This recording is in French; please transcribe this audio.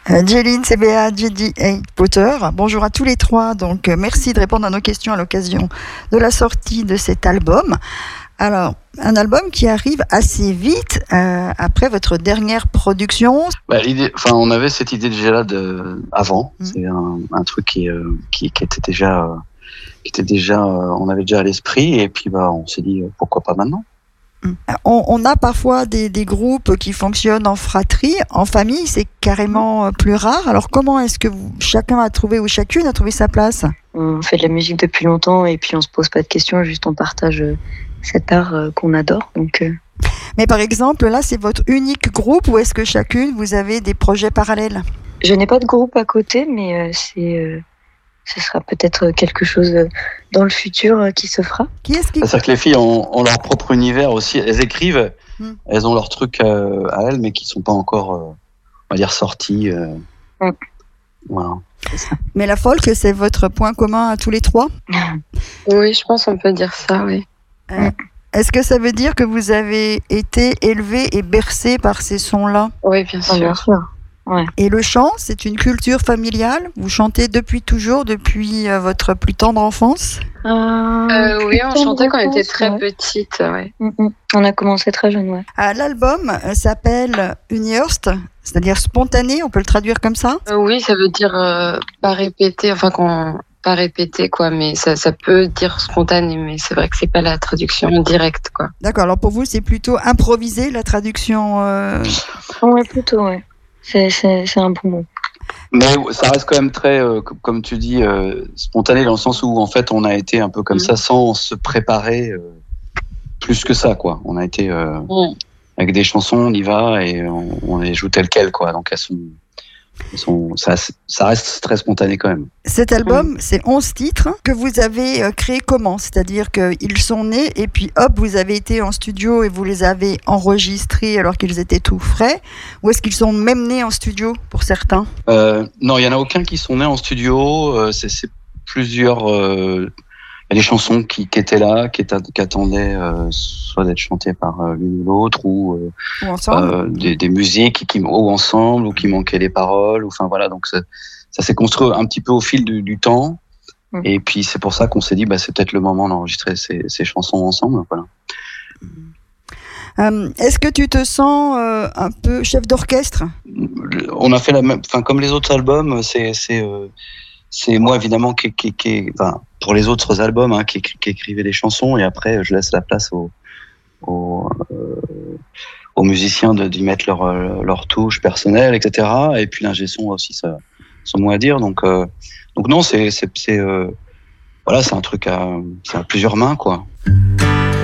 Jeline, CBA, JD et Potter. Bonjour à tous les trois. Donc, merci de répondre à nos questions à l'occasion de la sortie de cet album. Alors, un album qui arrive assez vite après votre dernière production. On avait cette idée déjà là avant. C'est un truc qui était déjà, on avait déjà à l'esprit. Et puis, on s'est dit pourquoi pas maintenant. On a parfois des groupes qui fonctionnent en fratrie, en famille, c'est carrément plus rare. Alors comment est-ce que chacun a trouvé ou chacune a trouvé sa place ? On fait de la musique depuis longtemps et puis on se pose pas de questions, juste on partage cet art qu'on adore. Mais par exemple, là c'est votre unique groupe ou est-ce que chacune vous avez des projets parallèles ? Je n'ai pas de groupe à côté, mais ce sera peut-être quelque chose dans le futur qui se fera. C'est-à-dire que les filles ont leur propre univers aussi. Elles écrivent, elles ont leurs trucs à elles, mais qui ne sont pas encore, on va dire, sortis. Voilà, c'est ça. Mais la folk, c'est votre point commun à tous les trois ? Oui, je pense qu'on peut dire ça, oui. Est-ce que ça veut dire que vous avez été élevés et bercés par ces sons-là ? Oui, bien sûr. Bien sûr. Ouais. Et le chant, c'est une culture familiale ? Vous chantez depuis toujours, depuis votre plus tendre enfance ? Oui, on chantait quand on était très petite. Ouais. On a commencé très jeune, ouais. L'album s'appelle Unheurst, c'est-à-dire spontané, on peut le traduire comme ça ? Oui, ça veut dire pas répéter, pas répéter, quoi, mais ça peut dire spontané, mais c'est vrai que c'est pas la traduction directe, quoi. D'accord, alors pour vous, c'est plutôt improvisé, la traduction Oui, plutôt, ouais. C'est un bon mot. Mais ça reste quand même très, comme tu dis, spontané dans le sens où en fait on a été un peu comme ça sans se préparer plus que ça, quoi. On a été avec des chansons, on y va et on les joue telles quelles, quoi. Donc ça reste très spontané quand même. Cet album, c'est 11 titres que vous avez créés comment ? C'est-à-dire qu'ils sont nés et puis hop, vous avez été en studio et vous les avez enregistrés alors qu'ils étaient tout frais ? Ou est-ce qu'ils sont même nés en studio pour certains ? Non, il n'y en a aucun qui sont nés en studio. C'est plusieurs... Il y a des chansons qui étaient là, qui attendaient soit d'être chantées par l'une ou l'autre, ou ensemble. Des musiques ou ensemble, ou qui manquaient des paroles. Enfin voilà, donc ça s'est construit un petit peu au fil du temps. Et puis c'est pour ça qu'on s'est dit, c'est peut-être le moment d'enregistrer ces chansons ensemble. Voilà. Est-ce que tu te sens un peu chef d'orchestre ? On a fait la même, comme les autres albums, c'est moi évidemment qui pour les autres albums qui écrivait des chansons, et après je laisse la place aux musiciens d'y mettre leur touche personnelle, etc. Et puis l'ingé son a aussi son mot à dire. Donc non, c'est un truc à plusieurs mains, quoi.